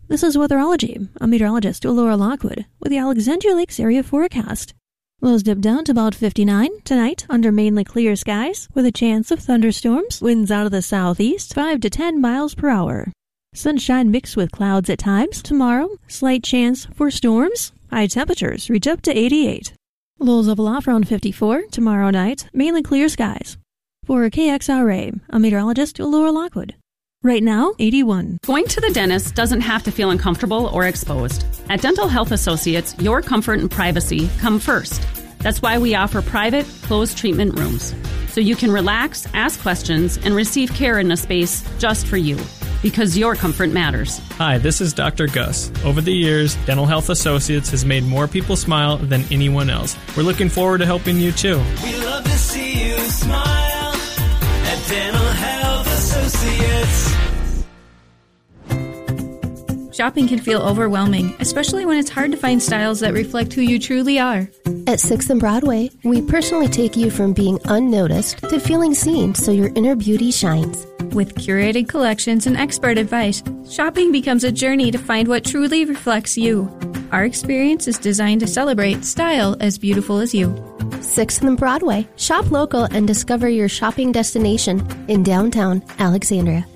This is Weatherology. I'm meteorologist Laura Lockwood with the Alexandria Lakes area forecast. Lows dip down to about 59 tonight under mainly clear skies with a chance of thunderstorms, winds out of the southeast 5 to 10 miles per hour. Sunshine mixed with clouds at times. Tomorrow, slight chance for storms. High temperatures reach up to 88. Lows level off around 54 tomorrow night, mainly clear skies. For KXRA, I'm meteorologist Laura Lockwood. Right now, 81. Going to the dentist doesn't have to feel uncomfortable or exposed. At Dental Health Associates, your comfort and privacy come first. That's why we offer private, closed treatment rooms. So you can relax, ask questions, and receive care in a space just for you. Because your comfort matters. Hi, this is Dr. Gus. Over the years, Dental Health Associates has made more people smile than anyone else. We're looking forward to helping you too. We love to see you smile at Dental Health Associates. Shopping can feel overwhelming, especially when it's hard to find styles that reflect who you truly are. At 6th and Broadway, we personally take you from being unnoticed to feeling seen so your inner beauty shines. With curated collections and expert advice, shopping becomes a journey to find what truly reflects you. Our experience is designed to celebrate style as beautiful as you. 6th and Broadway. Shop local and discover your shopping destination in downtown Alexandria.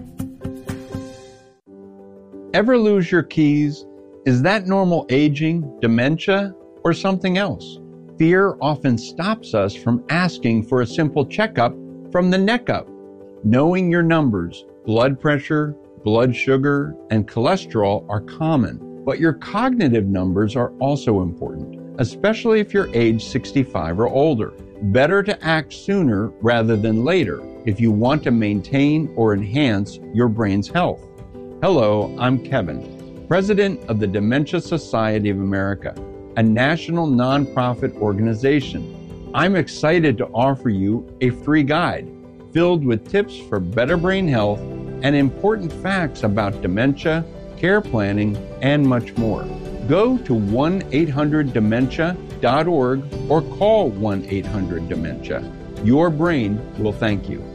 Ever lose your keys? Is that normal aging, dementia, or something else? Fear often stops us from asking for a simple checkup from the neck up. Knowing your numbers, blood pressure, blood sugar, and cholesterol are common, but your cognitive numbers are also important, especially if you're age 65 or older. Better to act sooner rather than later if you want to maintain or enhance your brain's health. Hello, I'm Kevin, president of the Dementia Society of America, a national nonprofit organization. I'm excited to offer you a free guide filled with tips for better brain health and important facts about dementia, care planning, and much more. Go to 1-800-DEMENTIA.org or call 1-800-DEMENTIA. Your brain will thank you.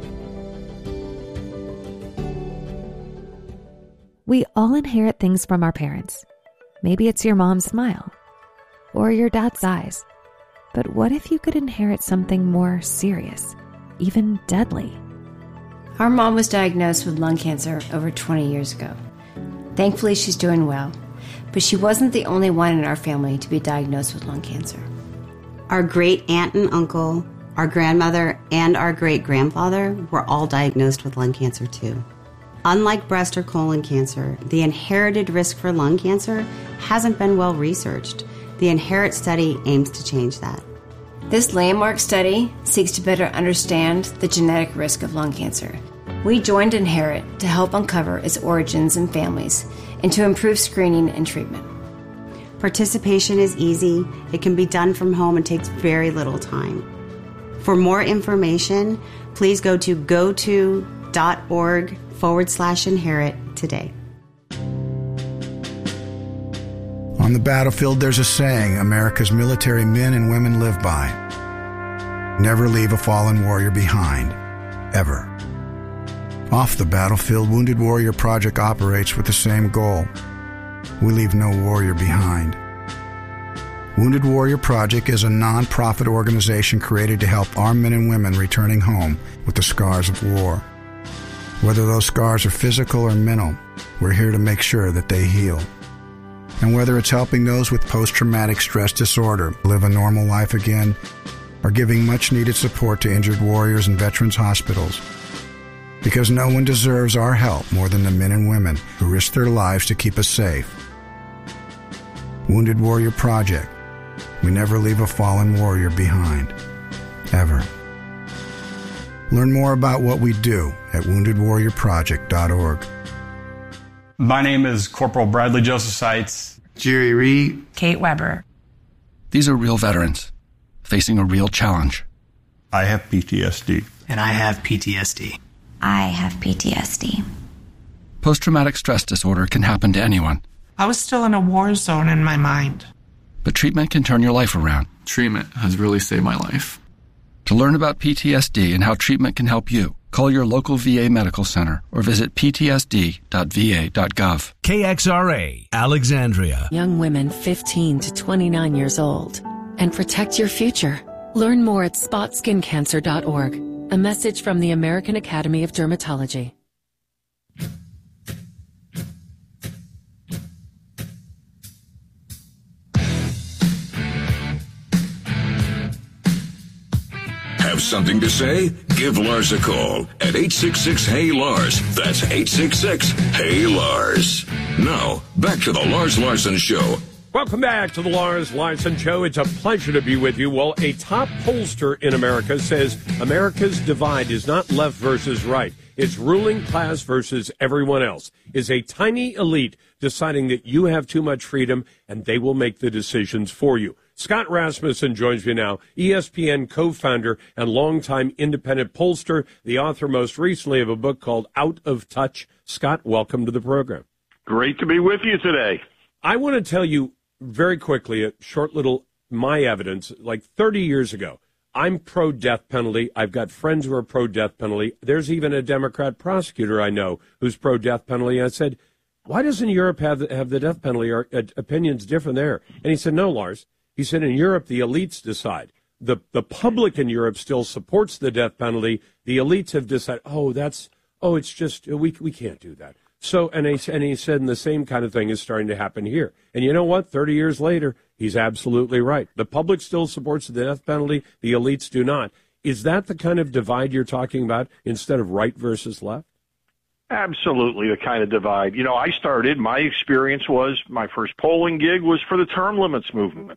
We all inherit things from our parents. Maybe it's your mom's smile or your dad's eyes. But what if you could inherit something more serious, even deadly? Our mom was diagnosed with lung cancer over 20 years ago. Thankfully, she's doing well, but she wasn't the only one in our family to be diagnosed with lung cancer. Our great aunt and uncle, our grandmother, and our great-grandfather were all diagnosed with lung cancer too. Unlike breast or colon cancer, the inherited risk for lung cancer hasn't been well researched. The INHERIT study aims to change that. This landmark study seeks to better understand the genetic risk of lung cancer. We joined INHERIT to help uncover its origins and families and to improve screening and treatment. Participation is easy, it can be done from home, and takes very little time. For more information, please go to goto.org/inherit today. On the battlefield, there's a saying America's military men and women live by. Never leave a fallen warrior behind, ever. Off the battlefield, Wounded Warrior Project operates with the same goal. We leave no warrior behind. Wounded Warrior Project is a non-profit organization created to help our men and women returning home with the scars of war. Whether those scars are physical or mental, we're here to make sure that they heal. And whether it's helping those with post-traumatic stress disorder live a normal life again, or giving much-needed support to injured warriors in veterans' hospitals. Because no one deserves our help more than the men and women who risk their lives to keep us safe. Wounded Warrior Project. We never leave a fallen warrior behind. Ever. Learn more about what we do at woundedwarriorproject.org. My name is Corporal Bradley Joseph Seitz. Jerry Reed. Kate Weber. These are real veterans facing a real challenge. I have PTSD. And I have PTSD. I have PTSD. Post-traumatic stress disorder can happen to anyone. I was still in a war zone in my mind. But treatment can turn your life around. Treatment has really saved my life. To learn about PTSD and how treatment can help you, Call your local VA medical center or visit ptsd.va.gov. KXRA, Alexandria. Young women 15 to 29 years old. And protect your future. Learn more at spotskincancer.org. A message from the American Academy of Dermatology. Have something to say? Give Lars a call at 866-HEY-LARS. That's 866-HEY-LARS. Now, back to the Lars Larson Show. Welcome back to the Lars Larson Show. It's a pleasure to be with you. Well, a top pollster in America says America's divide is not left versus right. It's ruling class versus everyone else. Is a tiny elite deciding that you have too much freedom and they will make the decisions for you. Scott Rasmussen joins me now, ESPN co-founder and longtime independent pollster, the author most recently of a book called Out of Touch. Scott, welcome to the program. Great to be with you today. I want to tell you very quickly a short little my evidence. Like 30 years ago, I'm pro-death penalty. I've got friends who are pro-death penalty. There's even a Democrat prosecutor I know who's pro-death penalty. I said, why doesn't Europe have the death penalty? Or opinions different there? And he said, no, Lars. He said, in Europe, the elites decide. The public in Europe still supports the death penalty. The elites have decided, it's just, we can't do that. So, and he said, and the same kind of thing is starting to happen here. And you know what? 30 years later, he's absolutely right. The public still supports the death penalty. The elites do not. Is that the kind of divide you're talking about instead of right versus left? Absolutely, the kind of divide. You know, my experience was, my first polling gig was for the term limits movement.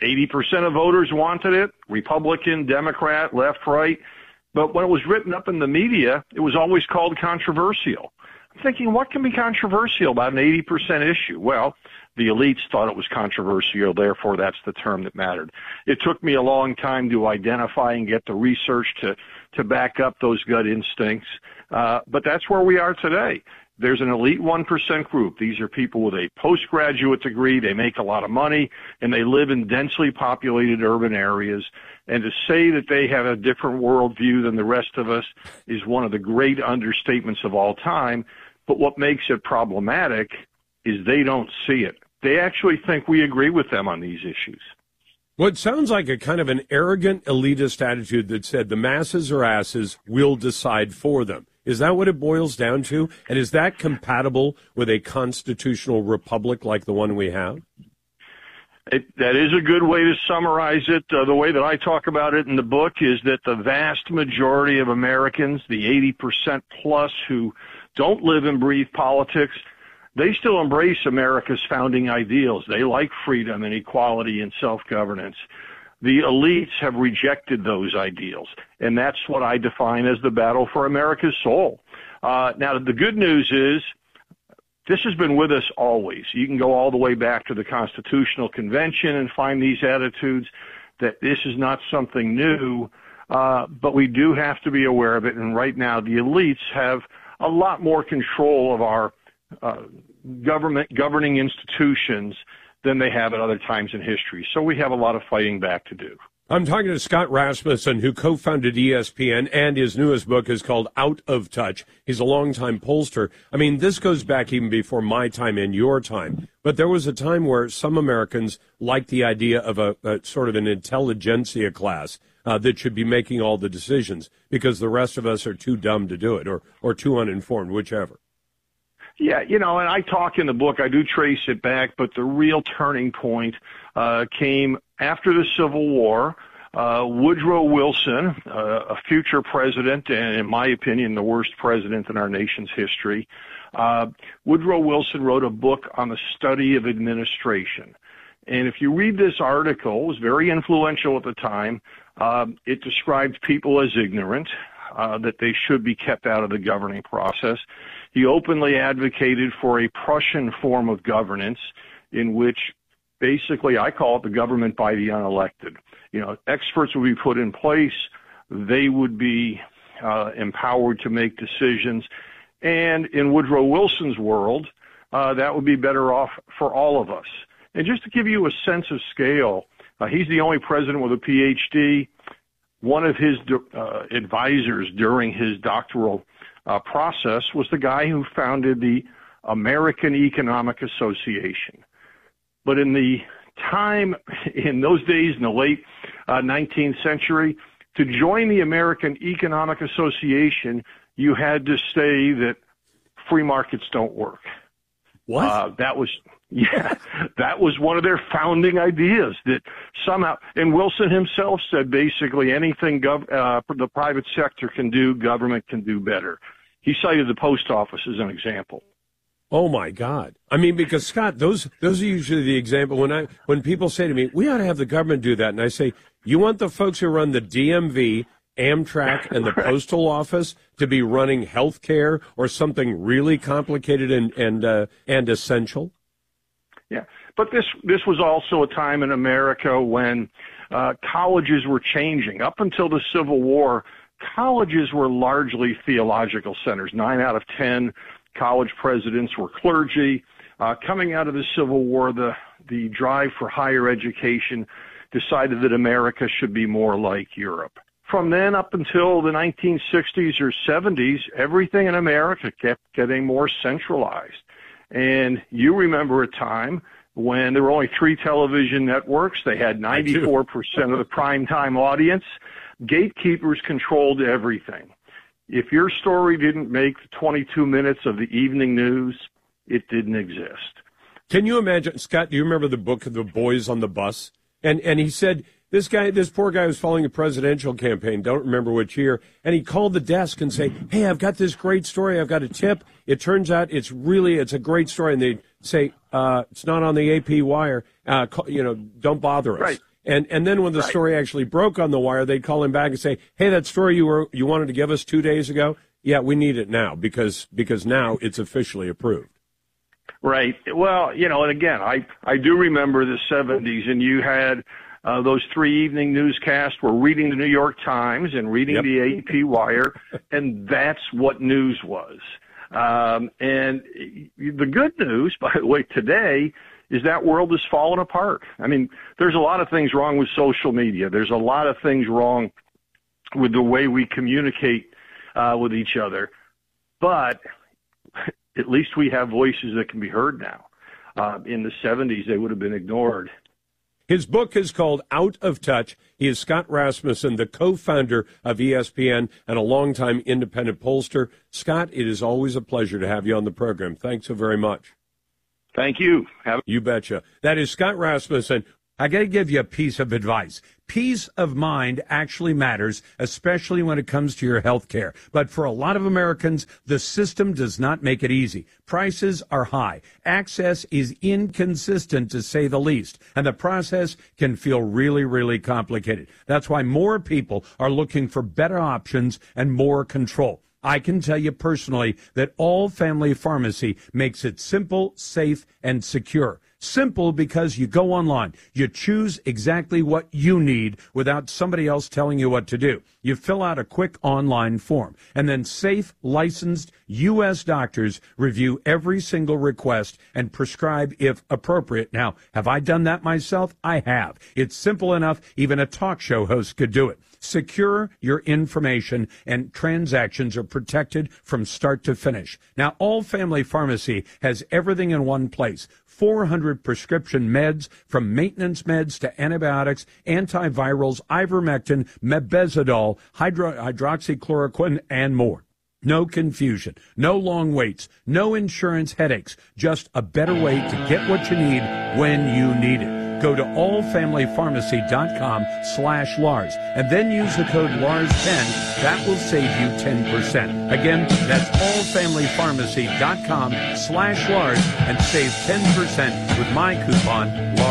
80% of voters wanted it, Republican, Democrat, left, right. But when it was written up in the media, it was always called controversial. I'm thinking, what can be controversial about an 80% issue? Well, the elites thought it was controversial, therefore that's the term that mattered. It took me a long time to identify and get the research to back up those gut instincts. But that's where we are today. There's an elite 1% group. These are people with a postgraduate degree. They make a lot of money, and they live in densely populated urban areas. And to say that they have a different worldview than the rest of us is one of the great understatements of all time. But what makes it problematic is they don't see it. They actually think we agree with them on these issues. Well, it sounds like a kind of an arrogant elitist attitude that said the masses or asses will decide for them. Is that what it boils down to? And is that compatible with a constitutional republic like the one we have? That is a good way to summarize it. The way that I talk about it in the book is that the vast majority of Americans, the 80% plus who don't live and breathe politics, they still embrace America's founding ideals. They like freedom and equality and self-governance. The elites have rejected those ideals, and that's what I define as the battle for America's soul. Now, the good news is this has been with us always. You can go all the way back to the Constitutional Convention and find these attitudes, that this is not something new, but we do have to be aware of it. And right now, the elites have a lot more control of our governing institutions than they have at other times in history. So we have a lot of fighting back to do. I'm talking to Scott Rasmussen, who co-founded ESPN, and his newest book is called Out of Touch. He's a longtime pollster. I mean, this goes back even before my time and your time. But there was a time where some Americans liked the idea of a sort of an intelligentsia class that should be making all the decisions because the rest of us are too dumb to do it or too uninformed, whichever. Yeah, you know, and I talk in the book, I do trace it back, but the real turning point came after the Civil War. Woodrow Wilson, a future president, and in my opinion, the worst president in our nation's history, Woodrow Wilson wrote a book on the study of administration. And if you read this article, it was very influential at the time. It described people as ignorant, that they should be kept out of the governing process. He openly advocated for a Prussian form of governance in which basically I call it the government by the unelected. You know, experts would be put in place. They would be empowered to make decisions. And in Woodrow Wilson's world, that would be better off for all of us. And just to give you a sense of scale, he's the only president with a PhD. one of his advisors during his doctoral process was the guy who founded the American Economic Association. But in the time, in those days, in the late 19th century, to join the American Economic Association, you had to say that free markets don't work. What? That was one of their founding ideas, that somehow, and Wilson himself said basically anything the private sector can do, government can do better. He cited the post office as an example. Oh my God! I mean, because Scott, those are usually the example when people say to me, "We ought to have the government do that," and I say, "You want the folks who run the DMV, Amtrak, and the postal office to be running health care or something really complicated and essential?" Yeah, but this was also a time in America when colleges were changing. Up until the Civil War, colleges were largely theological centers. 9 out of 10 college presidents were clergy. Coming out of the Civil War, the drive for higher education decided that America should be more like Europe. From then up until the 1960s or 70s, everything in America kept getting more centralized. And you remember a time when there were only 3 television networks. They had 94% of the primetime audience. Gatekeepers controlled everything. If your story didn't make the 22 minutes of the evening news, it didn't exist. Can you imagine, Scott, do you remember the book, The Boys on the Bus? And he said, this poor guy was following a presidential campaign, don't remember which year, and he called the desk and say, "Hey, I've got this great story, I've got a tip. It turns out it's a great story." And they'd say, "It's not on the AP wire, don't bother us." Right. And then when the story actually broke on the wire, they'd call him back and say, "Hey, that story you wanted to give us 2 days ago, yeah, we need it now because now it's officially approved." Right. Well, and again, I do remember the 70s, and you had those 3 evening newscasts were reading the New York Times and reading the AP wire, and that's what news was. And the good news, by the way, today is that world has fallen apart. I mean, there's a lot of things wrong with social media. There's a lot of things wrong with the way we communicate with each other. But at least we have voices that can be heard now. In the 70s, they would have been ignored. His book is called Out of Touch. He is Scott Rasmussen, the co-founder of ESPN and a longtime independent pollster. Scott, it is always a pleasure to have you on the program. Thanks so very much. Thank you. You betcha. That is Scott Rasmussen. I got to give you a piece of advice. Peace of mind actually matters, especially when it comes to your health care. But for a lot of Americans, the system does not make it easy. Prices are high. Access is inconsistent, to say the least. And the process can feel really, really complicated. That's why more people are looking for better options and more control. I can tell you personally that All Family Pharmacy makes it simple, safe, and secure. Simple because you go online. You choose exactly what you need without somebody else telling you what to do. You fill out a quick online form. And then safe, licensed U.S. doctors review every single request and prescribe if appropriate. Now, have I done that myself? I have. It's simple enough, even a talk show host could do it. Secure your information, and transactions are protected from start to finish. Now, All Family Pharmacy has everything in one place. 400 prescription meds, from maintenance meds to antibiotics, antivirals, ivermectin, mebendazole, hydroxychloroquine, and more. No confusion, no long waits, no insurance headaches, just a better way to get what you need when you need it. Go to allfamilypharmacy.com/Lars and then use the code LARS10. That will save you 10%. Again, that's allfamilypharmacy.com/Lars and save 10% with my coupon LARS.